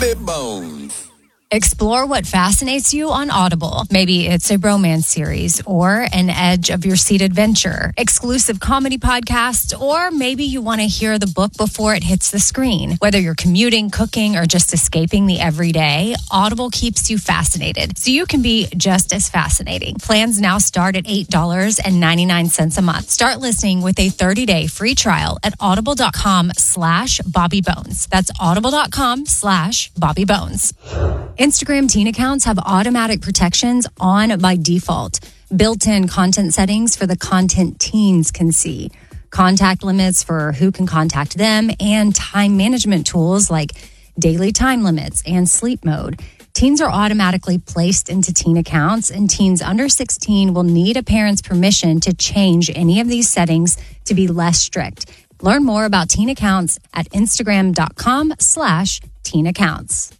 Bobby Bones. Explore what fascinates you on Audible. Maybe it's a romance series or an edge of your seat adventure, exclusive comedy podcasts, or maybe you want to hear the book before it hits the screen. Whether you're commuting, cooking, or just escaping the everyday, Audible keeps you fascinated, so you can be just as fascinating. Plans now start at $8.99 a month. Start listening with a 30-day free trial at audible.com/BobbyBones. That's audible.com/BobbyBones. Instagram teen accounts have automatic protections on by default. Built-in content settings for the content teens can see. Contact limits for who can contact them, and time management tools like daily time limits and sleep mode. Teens are automatically placed into teen accounts, and teens under 16 will need a parent's permission to change any of these settings to be less strict. Learn more about teen accounts at instagram.com/teen accounts.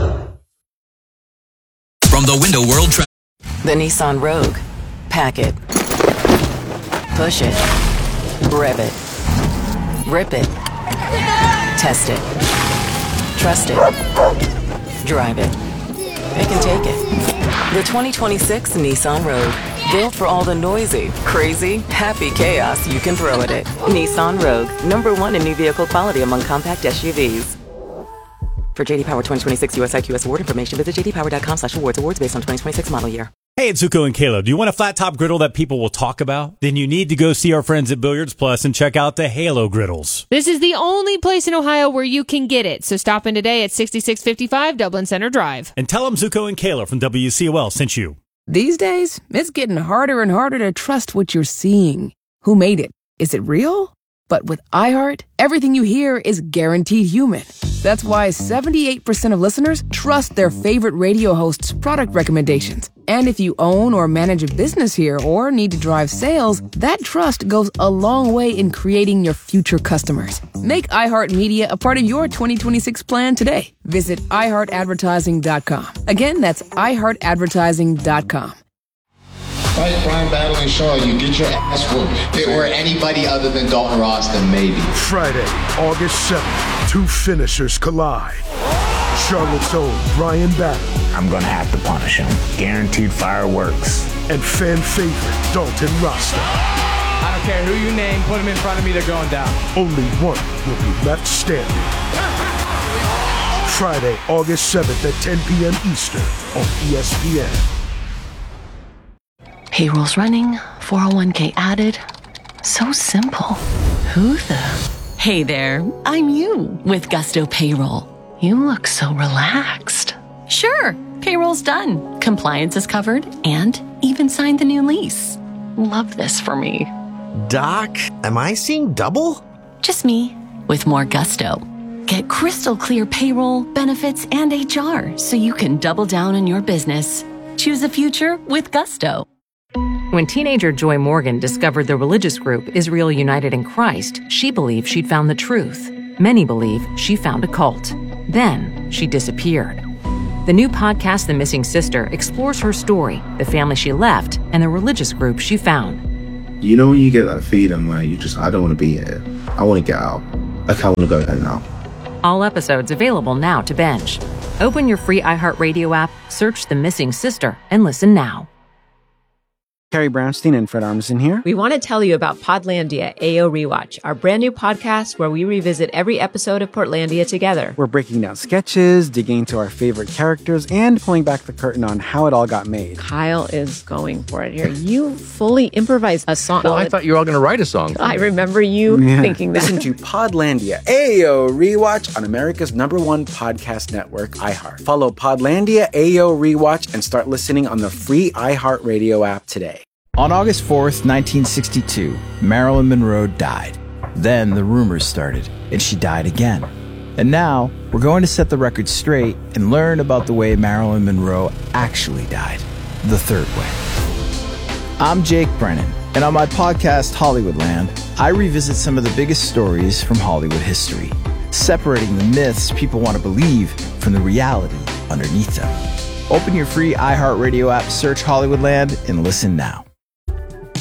From the Window World The Nissan Rogue. Pack it. Push it. Rev it. Rip it. Test it. Trust it. Drive it. Pick and take it. The 2026 Nissan Rogue. Built for all the noisy, crazy, happy chaos you can throw at it. Nissan Rogue. #1 in new vehicle quality among compact SUVs. For JD Power 2026 US IQS award information, visit jdpower.com/awards. Awards based on 2026 model year. Hey, it's Zuko and Caleb. Do you want a flat top griddle that people will talk about? Then you need to go see our friends at Billiards Plus and check out the Halo griddles. This is the only place in Ohio where you can get it. So stop in today at 6655 Dublin Center Drive. And tell them Zuko and Caleb from WCOL sent you. These days, it's getting harder and harder to trust what you're seeing. Who made it? Is it real? But with iHeart, everything you hear is guaranteed human. That's why 78% of listeners trust their favorite radio host's product recommendations. And if you own or manage a business here or need to drive sales, that trust goes a long way in creating your future customers. Make iHeartMedia a part of your 2026 plan today. Visit iHeartAdvertising.com. Again, that's iHeartAdvertising.com. Fight Brian battling Shaw, you get your ass whooped. If it were anybody other than Dalton Ross, then maybe. Friday, August 7th, two finishers collide. Charlotte's own Brian Battle. I'm gonna have to punish him. Guaranteed fireworks. And fan favorite Dalton Rasta. I don't care who you name, put him in front of me, they're going down. Only one will be left standing. Friday, August 7th at 10 p.m. Eastern on ESPN. Payroll's running, 401k added. So simple. Who the? Hey there, I'm you with Gusto Payroll. You look so relaxed. Sure, payroll's done. Compliance is covered and even signed the new lease. Love this for me. Doc, am I seeing double? Just me with more gusto. Get crystal clear payroll, benefits, and HR so you can double down on your business. Choose a future with Gusto. When teenager Joy Morgan discovered the religious group Israel United in Christ, she believed she'd found the truth. Many believe she found a cult. Then she disappeared. The new podcast, The Missing Sister, explores her story, the family she left, and the religious group she found. You know when you get that feeling where I don't want to be here. I want to get out. Like I want to go there now. All episodes available now to binge. Open your free iHeartRadio app, search The Missing Sister, and listen now. Carrie Brownstein and Fred Armisen here. We want to tell you about Podlandia AO Rewatch, our brand new podcast where we revisit every episode of Portlandia together. We're breaking down sketches, digging into our favorite characters, and pulling back the curtain on how it all got made. Kyle is going for it here. You fully improvised a song. Well, I thought you were all going to write a song. I remember you thinking that. Listen to Podlandia AO Rewatch on America's #1 podcast network, iHeart. Follow Podlandia AO Rewatch and start listening on the free iHeartRadio app today. On August 4th, 1962, Marilyn Monroe died. Then the rumors started, and she died again. And now, we're going to set the record straight and learn about the way Marilyn Monroe actually died, the third way. I'm Jake Brennan, and on my podcast, Hollywoodland, I revisit some of the biggest stories from Hollywood history, separating the myths people want to believe from the reality underneath them. Open your free iHeartRadio app, search Hollywoodland, and listen now.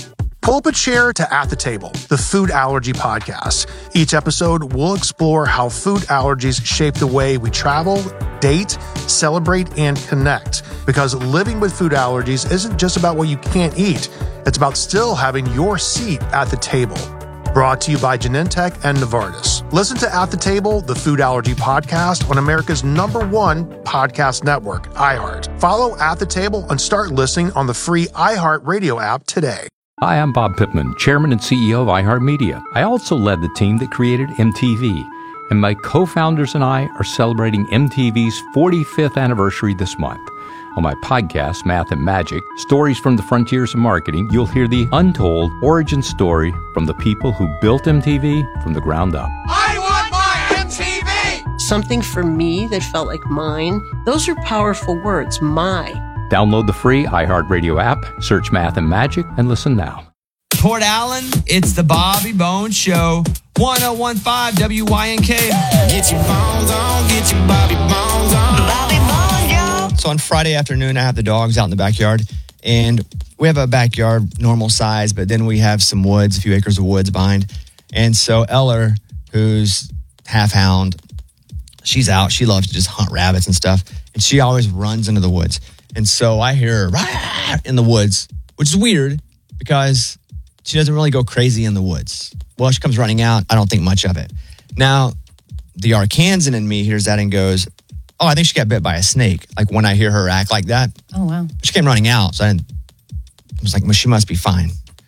Pull up a chair to At the Table, the food allergy podcast. Each episode will explore how food allergies shape the way we travel, date, celebrate, and connect. Because living with food allergies isn't just about what you can't eat. It's about still having your seat at the table. Brought to you by Genentech and Novartis. Listen to At the Table, the food allergy podcast on America's #1 podcast network, iHeart. Follow At the Table and start listening on the free iHeart Radio app today. Hi, I'm Bob Pittman, Chairman and CEO of iHeartMedia. I also led the team that created MTV, and my co-founders and I are celebrating MTV's 45th anniversary this month. On my podcast, Math and Magic, Stories from the Frontiers of Marketing, you'll hear the untold origin story from the people who built MTV from the ground up. I want my MTV! Something for me that felt like mine. Those are powerful words, my. Download the free iHeartRadio app, search Math and Magic, and listen now. Port Allen, it's the Bobby Bones Show. 1015 WYNK. Get your bones on, get your Bobby Bones on. Bobby Bones, yo. So on Friday afternoon, I have the dogs out in the backyard. And we have a backyard normal size, but then we have some woods, a few acres of woods behind. And so Eller, who's half hound, she's out. She loves to just hunt rabbits and stuff. And she always runs into the woods. And so I hear her in the woods, which is weird because she doesn't really go crazy in the woods. Well, she comes running out. I don't think much of it. Now, the Arkansan in me hears that and goes, oh, I think she got bit by a snake. Like when I hear her act like that. Oh, wow. She came running out. So I was like, well, she must be fine.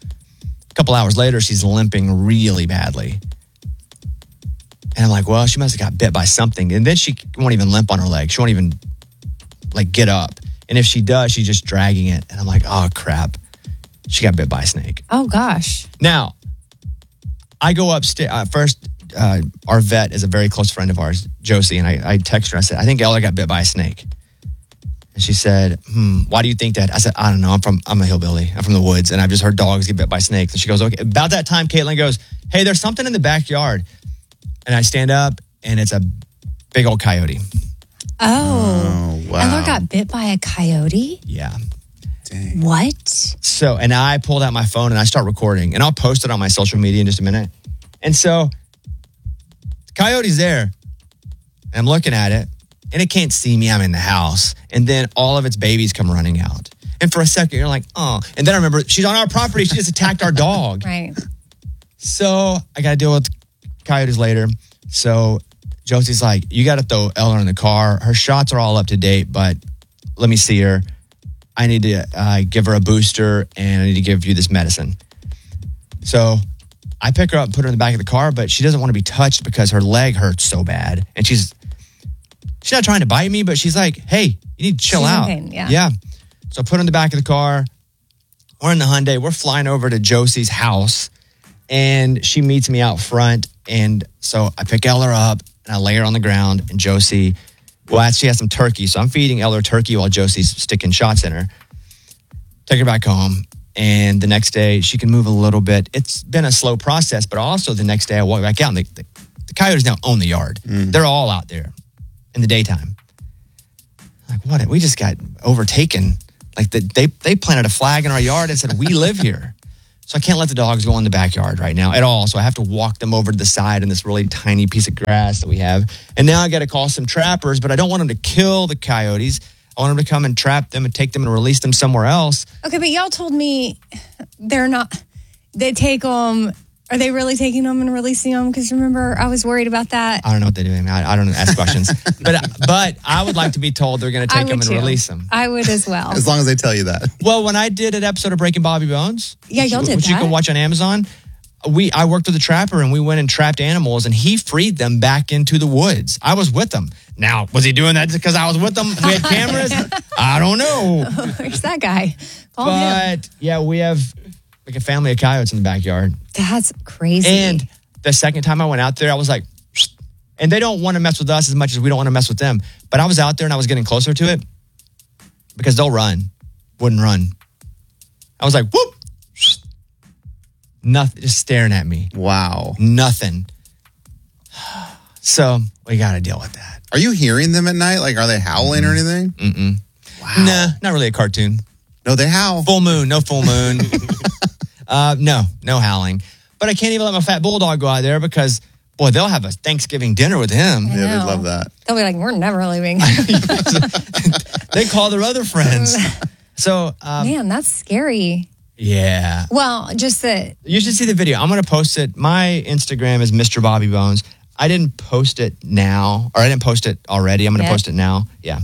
A couple hours later, she's limping really badly. And I'm like, well, she must have got bit by something. And then she won't even limp on her leg. She won't even get up. And if she does, she's just dragging it. And I'm like, oh, crap. She got bit by a snake. Oh, gosh. Now, I go upstairs. First, our vet is a very close friend of ours, Josie. And I text her. I said, I think Ella got bit by a snake. And she said, why do you think that? I said, I don't know. I'm a hillbilly. I'm from the woods. And I've just heard dogs get bit by snakes. And she goes, okay. About that time, Caitlin goes, hey, there's something in the backyard. And I stand up, and it's a big old coyote. Oh, wow. Eller got bit by a coyote? Yeah. Dang. What? So, and I pulled out my phone and I start recording, and I'll post it on my social media in just a minute. And so, the coyote's there, and I'm looking at it, and it can't see me. I'm in the house. And then all of its babies come running out. And for a second, you're like, oh. And then I remember, she's on our property. She just attacked our dog. Right. So, I got to deal with coyotes later. So, Josie's like, you got to throw Eller in the car. Her shots are all up to date, but let me see her. I need to give her a booster, and I need to give you this medicine. So I pick her up and put her in the back of the car, but she doesn't want to be touched because her leg hurts so bad. And she's not trying to bite me, but she's like, hey, you need to chill out. In pain, yeah. Yeah. So I put her in the back of the car. We're in the Hyundai. We're flying over to Josie's house, and she meets me out front. And so I pick Eller up, and I lay her on the ground, and Josie, well, she has some turkey. So I'm feeding Eller turkey while Josie's sticking shots in her. Take her back home. And the next day, she can move a little bit. It's been a slow process, but also the next day I walk back out, and the coyotes now own the yard. They're all out there in the daytime. Like, what? We just got overtaken. Like, they planted a flag in our yard and said, we live here. So I can't let the dogs go in the backyard right now at all. So I have to walk them over to the side in this really tiny piece of grass that we have. And now I got to call some trappers, but I don't want them to kill the coyotes. I want them to come and trap them and take them and release them somewhere else. Okay, but y'all told me they take them. Are they really taking them and releasing them? Because remember, I was worried about that. I don't know what they're doing. I don't ask questions. But I would like to be told they're going to take them and release them. I would as well. As long as they tell you that. Well, when I did an episode of Breaking Bobby Bones, yeah, y'all did which that. you can watch on Amazon, I worked with a trapper, and we went and trapped animals, and he freed them back into the woods. I was with them. Now, was he doing that because I was with them? We had cameras? I don't know. Where's that guy? Call him. But yeah, we have like a family of coyotes in the backyard. That's crazy. And the second time I went out there, I was like, and they don't want to mess with us as much as we don't want to mess with them. But I was out there and I was getting closer to it because they'll run. Wouldn't run. I was like, whoop. Nothing, just staring at me. Wow. Nothing. So we got to deal with that. Are you hearing them at night? Like, are they howling or anything? Wow. Nah, not really a cartoon. No, they howl. Full moon, no full moon. No howling. But I can't even let my fat bulldog go out there because, boy, they'll have a Thanksgiving dinner with him. I Yeah, know. they'd love that. They'll be like, we're never leaving. They call their other friends. So, Man, that's scary. yeah. Well, just that. You should see the video. I'm going to post it. My Instagram is Mr. Bobby Bones. I didn't post it now, or I didn't post it already. I'm going to post it now. Yeah.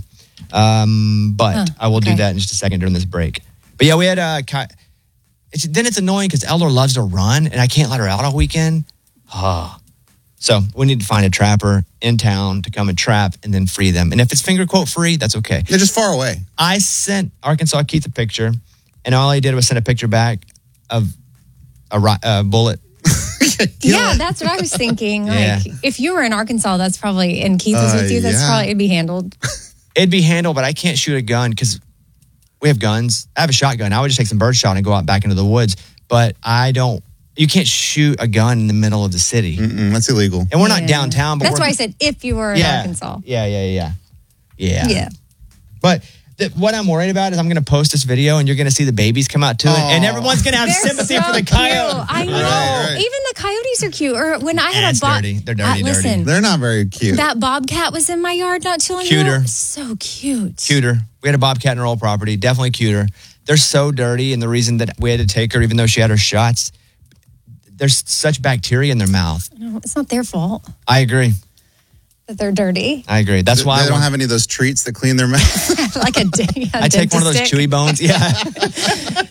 But I will do that in just a second during this break. But yeah, we had then it's annoying because Eller loves to run, and I can't let her out all weekend. So we need to find a trapper in town to come and trap and then free them. And if it's finger quote free, that's okay. They're just far away. I sent Arkansas Keith a picture, and all I did was send a picture back of a bullet. Yeah, that's what I was thinking. Like, if you were in Arkansas, that's probably, and Keith was with you, that's probably, it'd be handled. It'd be handled, but I can't shoot a gun because we have guns. I have a shotgun. I would just take some birdshot and go out back into the woods. But you can't shoot a gun in the middle of the city. That's illegal. And we're not downtown. But That's why I said if you were in Arkansas. Yeah. Yeah. But what I'm worried about is I'm going to post this video and you're going to see the babies come out to it. And everyone's going to have They're sympathy so for the coyote. cute. I know. Right. Even the coyotes are cute. Or when I had It's dirty. They're dirty, listen, They're not very cute. that bobcat was in my yard not too long Cuter. ago. So cute. Cuter. We had a bobcat in our old property. Definitely cuter. They're so dirty. And the reason that we had to take her, even though she had her shots, there's such bacteria in their mouth. No, it's not their fault I agree. that they're dirty. I agree. That's why they don't have any of those treats that clean their mouth. Like I take one of those dentist chewy bones. Yeah.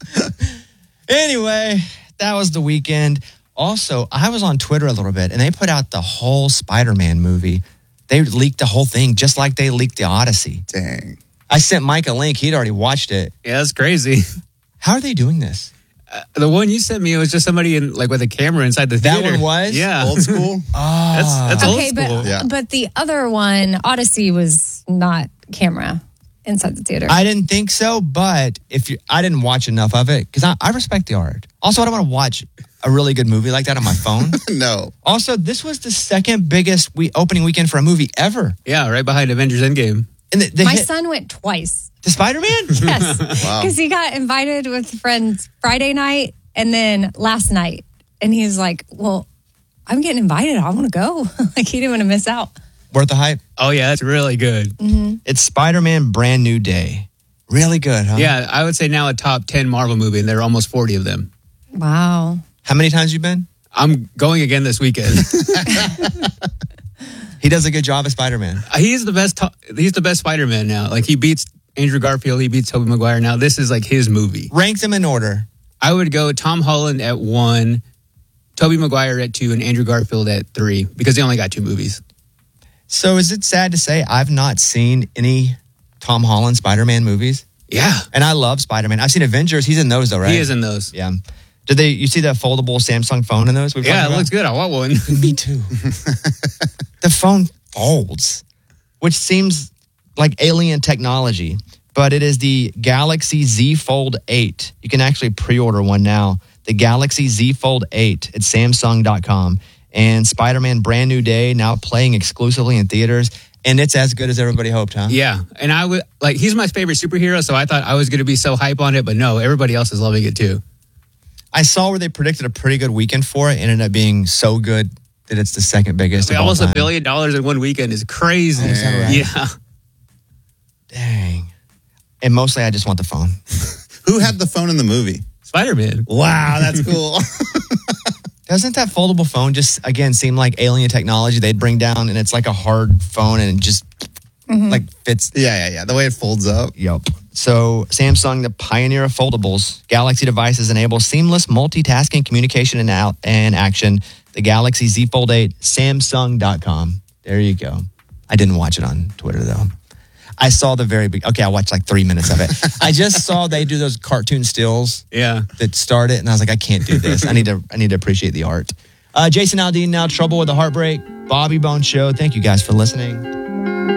Anyway, that was the weekend. Also, I was on Twitter a little bit, and they put out the whole Spider-Man movie. They leaked the whole thing, just like they leaked the Odyssey. Dang. I sent Mike a link. He'd already watched it. Yeah, that's crazy. How are they doing this? The one you sent me, it was just somebody in with a camera inside the theater. That one was? Yeah. Old school? That's old school. But the other one, Odyssey, was not camera inside the theater. I didn't think so, but I didn't watch enough of it because I respect the art. Also, I don't want to watch a really good movie like that on my phone. No. Also, this was the second biggest opening weekend for a movie ever. Yeah, right behind Avengers Endgame. And My son went twice. To Spider-Man? Yes. Wow. Because he got invited with friends Friday night and then last night. And he was like, well, I'm getting invited. I want to go. Like, he didn't want to miss out. Worth the hype? Oh, yeah, that's really good. Mm-hmm. It's Spider-Man Brand New Day. Really good, huh? Yeah, I would say now a top 10 Marvel movie, and there are almost 40 of them. Wow. How many times you been? I'm going again this weekend. He does a good job as Spider-Man. He's the best. He's the best Spider-Man now. Like, he beats Andrew Garfield. He beats Tobey Maguire now. This is like his movie. Rank them in order. I would go Tom Holland at 1, Tobey Maguire at 2, and Andrew Garfield at 3 because they only got 2 movies. So is it sad to say I've not seen any Tom Holland Spider-Man movies? Yeah. And I love Spider-Man. I've seen Avengers. He's in those though, right? He is in those. Yeah. You see that foldable Samsung phone in those? Yeah, it looks good. I want one. Me too. The phone folds, which seems like alien technology, but it is the Galaxy Z Fold 8. You can actually pre-order one now. The Galaxy Z Fold 8 at Samsung.com. And Spider-Man Brand New Day now playing exclusively in theaters. And it's as good as everybody hoped, huh? Yeah. And I would he's my favorite superhero, so I thought I was going to be so hype on it, but no, everybody else is loving it too. I saw where they predicted a pretty good weekend for it. It ended up being so good that it's the second biggest. Almost $1 billion in one weekend is crazy. Oh, is that right? Yeah. Dang. And mostly I just want the phone. Who had the phone in the movie? Spider-Man. Wow, that's cool. Doesn't that foldable phone just, again, seem like alien technology they'd bring down and it's like a hard phone and it just fits? Yeah. The way it folds up. Yep. So Samsung, the pioneer of foldables, Galaxy devices enable seamless multitasking, communication, and action. The Galaxy Z Fold 8, Samsung.com. There you go. I didn't watch it on Twitter, though. I saw the very big. Okay, I watched like 3 minutes of it. I just saw they do those cartoon stills. Yeah. That start it, and I was like, I can't do this. I need to appreciate the art. Jason Aldean now, Trouble with the Heartbreak, Bobby Bones Show. Thank you guys for listening.